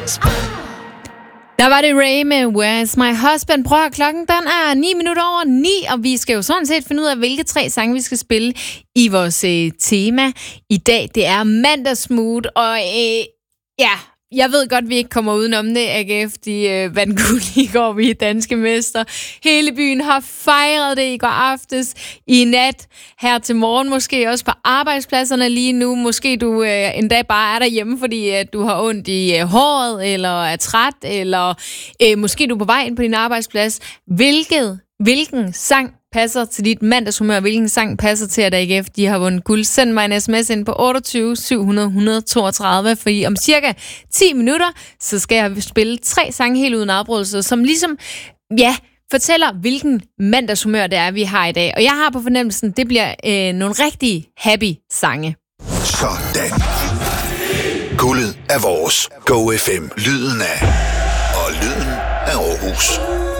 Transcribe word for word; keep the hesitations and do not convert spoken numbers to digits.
Der var det Ray med Where's My Husband. Prøv at klokken, den er ni minutter over ni, og vi skal jo sådan set finde ud af, hvilke tre sange vi skal spille i vores øh, tema i dag. Det er mandagsmood, og øh, ja, jeg ved godt, vi ikke kommer udenom det, A G F. De øh, vandt guld i går, vi er danske mester. Hele byen har fejret det i går aftes, i nat, her til morgen, måske også på arbejdspladserne lige nu. Måske du øh, en dag bare er derhjemme, fordi øh, du har ondt i øh, håret, eller er træt, eller øh, måske du er på vej ind på din arbejdsplads. Hvilket, hvilken sang passer til dit mandagshumør? Hvilken sang passer til, at A G F de har vundet guld? Send mig en sms ind på otteogtyve syv hundrede et hundrede toogtredive, for om cirka ti minutter, så skal jeg spille tre sange helt uden afbrydelse, som ligesom, ja, fortæller, hvilken mandagshumør det er, vi har i dag. Og jeg har på fornemmelsen, det bliver øh, nogle rigtig happy sange. Sådan. Guldet er vores. Go F M. Lyden af. Og lyden af Aarhus.